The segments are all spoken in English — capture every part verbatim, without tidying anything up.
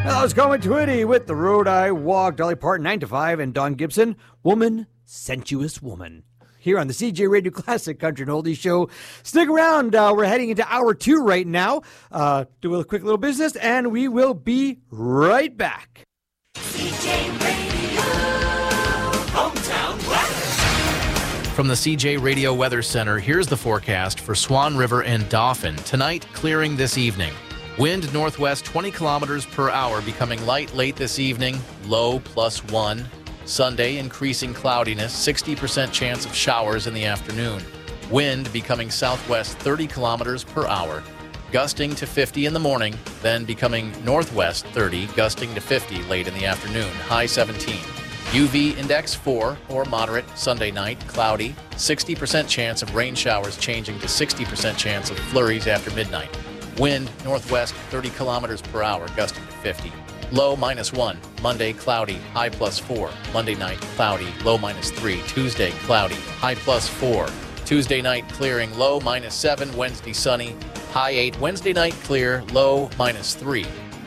That was Comet Twitty with The Road I Walk, Dolly Parton nine to five, and Don Gibson, Woman, Sensuous Woman. Here on the C J Radio Classic Country and Oldies Show. Stick around. Uh, we're heading into hour two right now. Uh, do a quick little business, and we will be right back. C J Radio, hometown weather. From the C J Radio Weather Center, here's the forecast for Swan River and Dauphin. Tonight, clearing this evening. Wind northwest twenty kilometers per hour, becoming light late this evening, low plus one. Sunday, increasing cloudiness, sixty percent chance of showers in the afternoon. Wind becoming southwest thirty kilometers per hour, gusting to fifty in the morning, then becoming northwest thirty, gusting to fifty late in the afternoon, high seventeen. U V index four or moderate Sunday night, cloudy, sixty percent chance of rain showers changing to sixty percent chance of flurries after midnight. Wind northwest thirty kilometers per hour, gusting to fifty. Low minus one. Monday, cloudy, high plus four. Monday night, cloudy, low minus three. Tuesday, cloudy, high plus four. Tuesday night, clearing, low minus seven. Wednesday, sunny, high eight. Wednesday night, clear, low minus three.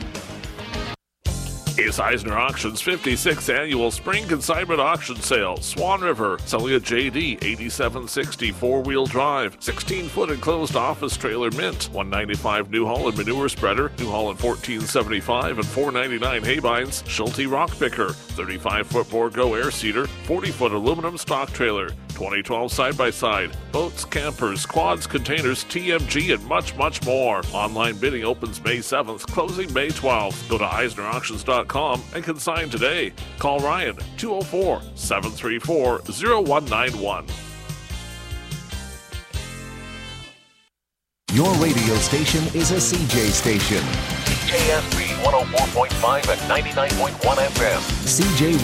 It's Eisner Auctions fifty-sixth Annual Spring Consignment Auction Sale. Swan River, selling a J D eighty-seven sixty four-wheel drive, sixteen-foot enclosed office trailer mint, one ninety-five New Holland manure spreader, New Holland fourteen seventy-five and four ninety-nine haybines, Schulte rock picker, thirty-five-foot Borgo air seeder, forty-foot aluminum stock trailer, twenty twelve side-by-side, boats, campers, quads, containers, T M G, and much, much more. Online bidding opens May seventh, closing May twelfth. Go to eisner auctions dot com and consign today. Call Ryan, two oh four, seven three four, oh one nine one. Your radio station is a C J station. K S B one oh four point five and ninety-nine point one F M. C J